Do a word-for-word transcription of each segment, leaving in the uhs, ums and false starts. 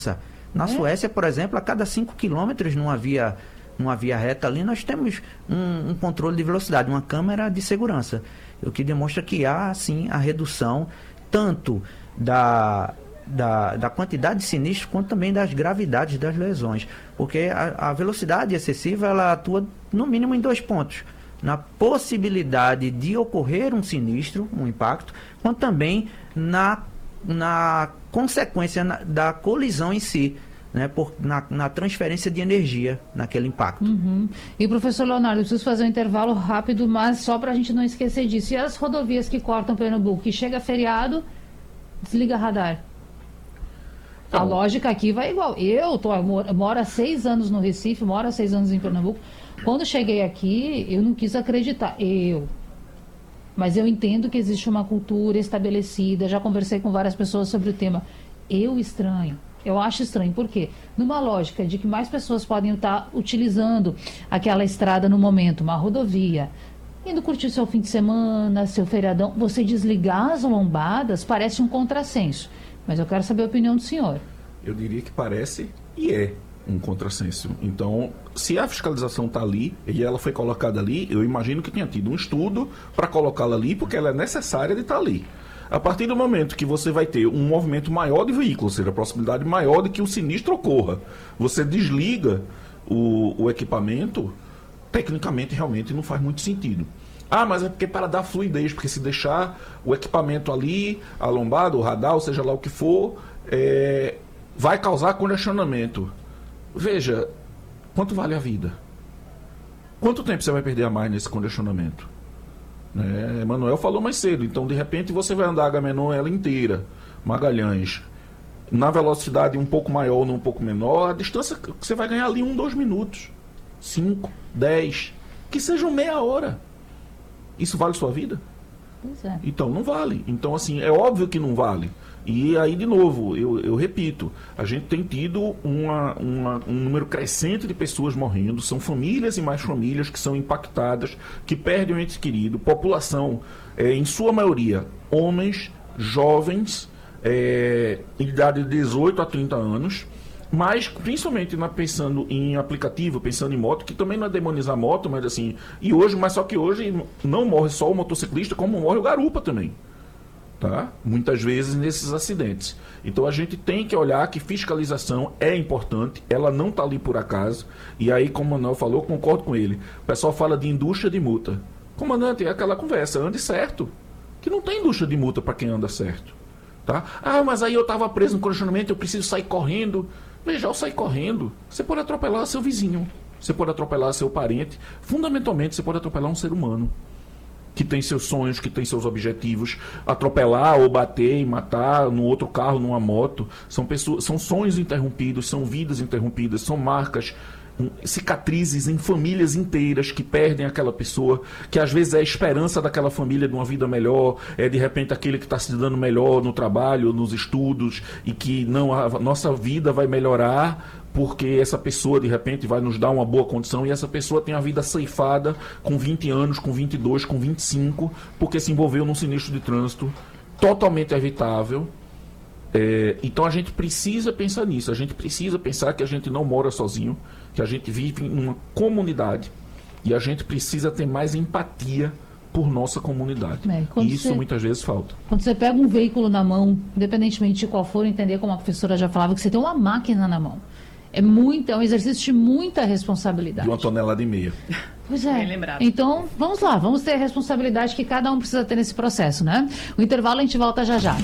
Na é. Suécia, por exemplo, a cada cinco quilômetros numa via, numa via reta ali, nós temos um, um controle de velocidade, uma câmera de segurança, o que demonstra que há, sim, a redução tanto da, da, da quantidade de sinistros quanto também das gravidades das lesões, porque a, a velocidade excessiva, ela atua no mínimo em dois pontos: na possibilidade de ocorrer um sinistro, um impacto, quanto também na, na consequência na, da colisão em si, né, por, na, na transferência de energia naquele impacto. Uhum. E, professor Leonardo, eu preciso fazer um intervalo rápido, mas só para a gente não esquecer disso. E as rodovias que cortam Pernambuco, que chega feriado, desliga radar? A lógica aqui vai igual. Eu, tô, eu moro há seis anos no Recife, moro há seis anos em Pernambuco. Quando cheguei aqui, eu não quis acreditar. Eu. Mas eu entendo que existe uma cultura estabelecida. Já conversei com várias pessoas sobre o tema. Eu estranho. Eu acho estranho. Por quê? Numa lógica de que mais pessoas podem estar utilizando aquela estrada no momento, uma rodovia, indo curtir seu fim de semana, seu feriadão, você desligar as lombadas parece um contrassenso. Mas eu quero saber a opinião do senhor. Eu diria que parece e é um contrassenso. Então, se a fiscalização está ali e ela foi colocada ali, eu imagino que tenha tido um estudo para colocá-la ali, porque ela é necessária de estar ali. A partir do momento que você vai ter um movimento maior de veículos, ou seja, a possibilidade maior de que o sinistro ocorra, você desliga o, o equipamento, tecnicamente realmente não faz muito sentido. Ah, mas é porque para dar fluidez, porque se deixar o equipamento ali, a lombada, o radar, ou seja lá o que for, é, vai causar congestionamento. Veja, quanto vale a vida? Quanto tempo você vai perder a mais nesse congestionamento? É, Emanuel falou mais cedo, então de repente você vai andar a Agamenon ela inteira, Magalhães, na velocidade um pouco maior ou um pouco menor, a distância que você vai ganhar ali um, dois minutos, cinco, dez, que sejam meia hora. Isso vale sua vida? Pois é. Então não vale. Então assim, é óbvio que não vale. E aí, de novo, eu, eu repito, a gente tem tido uma, uma, um número crescente de pessoas morrendo, são famílias e mais famílias que são impactadas, que perdem o ente querido, população, é, em sua maioria, homens, jovens, é, em idade de dezoito a trinta anos, mas principalmente na, pensando em aplicativo, pensando em moto, que também não é demonizar moto, mas assim, e hoje, mas só que hoje não morre só o motociclista, como morre o garupa também. Tá? Muitas vezes nesses acidentes. Então a gente tem que olhar que fiscalização é importante, ela não está ali por acaso, e aí, como o Manuel falou, concordo com ele. O pessoal fala de indústria de multa. Comandante, é aquela conversa, ande certo, que não tem indústria de multa para quem anda certo. Tá? Ah, mas aí eu estava preso no congestionamento, eu preciso sair correndo. Veja, ao sair correndo, você pode atropelar seu vizinho, você pode atropelar seu parente, fundamentalmente você pode atropelar um ser humano que tem seus sonhos, que tem seus objetivos. Atropelar ou bater e matar no outro carro, numa moto, são, pessoas, são sonhos interrompidos, são vidas interrompidas, são marcas, cicatrizes em famílias inteiras que perdem aquela pessoa, que às vezes é a esperança daquela família de uma vida melhor, é de repente aquele que está se dando melhor no trabalho, nos estudos, e que não, a nossa vida vai melhorar porque essa pessoa de repente vai nos dar uma boa condição, e essa pessoa tem a vida ceifada com vinte anos, com vinte e dois, com vinte e cinco, porque se envolveu num sinistro de trânsito totalmente evitável. É, então a gente precisa pensar nisso, a gente precisa pensar que a gente não mora sozinho, que a gente vive em uma comunidade, e a gente precisa ter mais empatia por nossa comunidade. É, e isso você, muitas vezes falta. Quando você pega um veículo na mão, independentemente de qual for, entender como a professora já falava, que você tem uma máquina na mão. É, muito, é um exercício de muita responsabilidade. De uma tonelada e meia. Pois é. Então, vamos lá, vamos ter a responsabilidade que cada um precisa ter nesse processo, né? O intervalo a gente volta já já.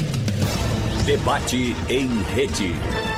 Debate em rede.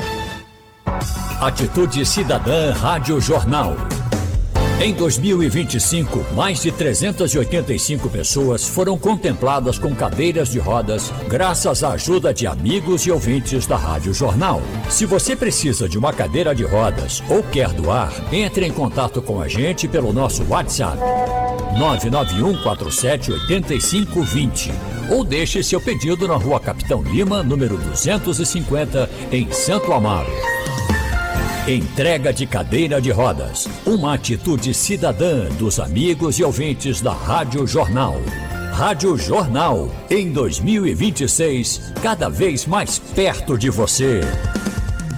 Atitude Cidadã Rádio Jornal. Em dois mil e vinte e cinco, mais de trezentas e oitenta e cinco pessoas foram contempladas com cadeiras de rodas graças à ajuda de amigos e ouvintes da Rádio Jornal. Se você precisa de uma cadeira de rodas ou quer doar, entre em contato com a gente pelo nosso WhatsApp nove nove um quatro sete oito cinco dois zero ou deixe seu pedido na Rua Capitão Lima, número duzentos e cinquenta, em Santo Amaro. Entrega de cadeira de rodas, uma atitude cidadã dos amigos e ouvintes da Rádio Jornal. Rádio Jornal, em dois mil e vinte e seis, cada vez mais perto de você.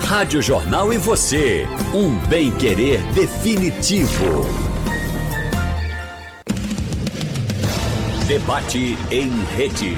Rádio Jornal e você, um bem-querer definitivo. Debate em rede.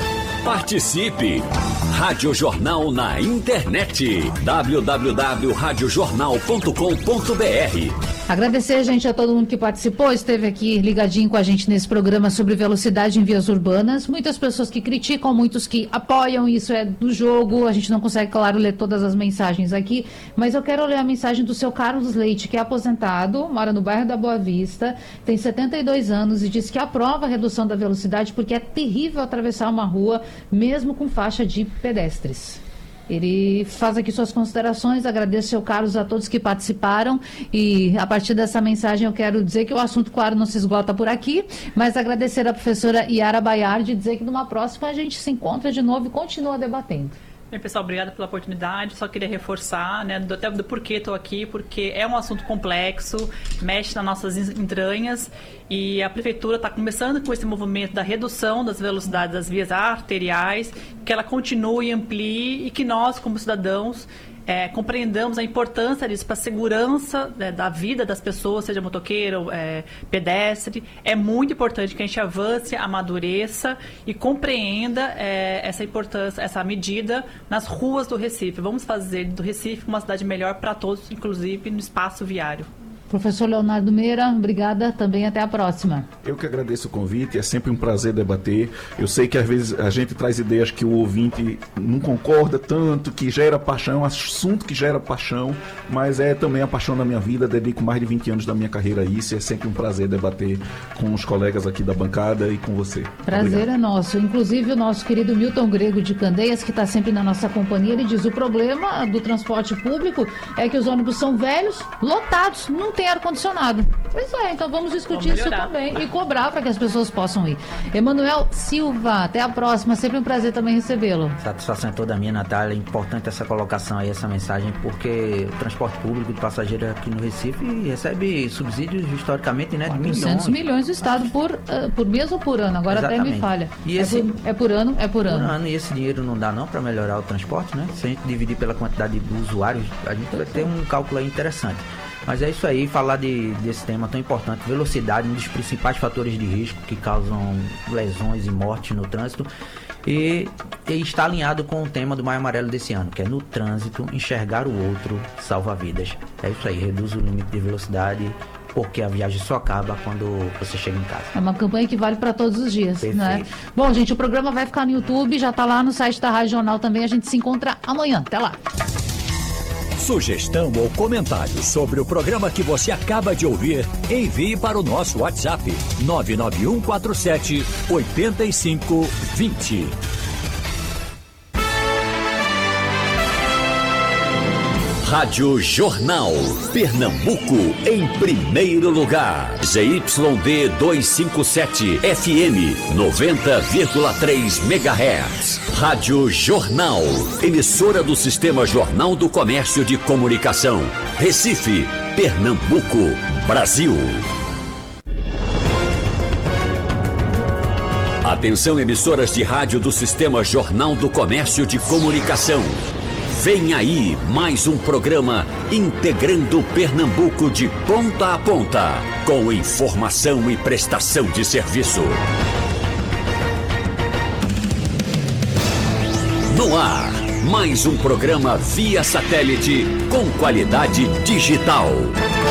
Participe! Rádio Jornal na internet. w w w ponto rádio jornal ponto com ponto b r. Agradecer, gente, a todo mundo que participou, esteve aqui ligadinho com a gente nesse programa sobre velocidade em vias urbanas. Muitas pessoas que criticam, muitos que apoiam, isso é do jogo. A gente não consegue, claro, ler todas as mensagens aqui, mas eu quero ler a mensagem do seu Carlos Leite, que é aposentado, mora no bairro da Boa Vista, tem setenta e dois anos e diz que aprova a redução da velocidade porque é terrível atravessar uma rua, mesmo com faixa de pedestres. Ele faz aqui suas considerações, agradeço, seu Carlos, a todos que participaram e a partir dessa mensagem eu quero dizer que o assunto, claro, não se esgota por aqui, mas agradecer a professora Yara Baiardi e dizer que numa próxima a gente se encontra de novo e continua debatendo. Bem, pessoal, obrigada pela oportunidade. Só queria reforçar, né, do, até do porquê estou aqui, porque é um assunto complexo, mexe nas nossas entranhas e a Prefeitura está começando com esse movimento da redução das velocidades das vias arteriais, que ela continue e amplie e que nós, como cidadãos, É, compreendamos a importância disso para a segurança, né, da vida das pessoas, seja motoqueiro, é, pedestre. É muito importante que a gente avance, amadureça e compreenda é, essa importância, essa medida nas ruas do Recife. Vamos fazer do Recife uma cidade melhor para todos, inclusive no espaço viário. Professor Leonardo Meira, obrigada, também até a próxima. Eu que agradeço o convite, é sempre um prazer debater. Eu sei que às vezes a gente traz ideias que o ouvinte não concorda tanto, que gera paixão, é um assunto que gera paixão, mas é também a paixão da minha vida, dedico mais de vinte anos da minha carreira a isso, e é sempre um prazer debater com os colegas aqui da bancada e com você. Prazer Obrigado. É nosso. Inclusive o nosso querido Milton Grego de Candeias, que está sempre na nossa companhia, ele diz: o problema do transporte público é que os ônibus são velhos, lotados, não tem ar-condicionado. Pois é, então vamos discutir vamos isso também e cobrar para que as pessoas possam ir. Emanuel Silva, até a próxima, sempre um prazer também recebê-lo. Satisfação é toda minha, Natália. É importante essa colocação aí, essa mensagem, porque o transporte público de passageiros aqui no Recife recebe subsídios historicamente, né, de milhões. quatrocentos milhões do Estado por, uh, por mês ou por ano, agora Exatamente. Até me falha. E esse, é, por, é por ano, é por, por ano. ano. E esse dinheiro não dá não para melhorar o transporte, né? Se a gente dividir pela quantidade de usuários, a gente vai ter um cálculo aí interessante. Mas é isso aí, falar de, desse tema tão importante, velocidade, um dos principais fatores de risco que causam lesões e mortes no trânsito, e, e está alinhado com o tema do Maio Amarelo desse ano, que é no trânsito, enxergar o outro salva vidas. É isso aí, reduz o limite de velocidade, porque a viagem só acaba quando você chega em casa. É uma campanha que vale para todos os dias, Perfeito. Né? Bom, gente, o programa vai ficar no YouTube, já está lá no site da Rádio Jornal também, a gente se encontra amanhã. Até lá! Sugestão ou comentário sobre o programa que você acaba de ouvir, envie para o nosso WhatsApp nove nove um quatro sete oito cinco dois zero. Rádio Jornal, Pernambuco em primeiro lugar. Z Y D duzentos e cinquenta e sete, F M noventa vírgula três megahertz. Rádio Jornal, emissora do Sistema Jornal do Comércio de Comunicação. Recife, Pernambuco, Brasil. Atenção, emissoras de rádio do Sistema Jornal do Comércio de Comunicação. Vem aí mais um programa integrando Pernambuco de ponta a ponta, com informação e prestação de serviço. No ar, mais um programa via satélite com qualidade digital.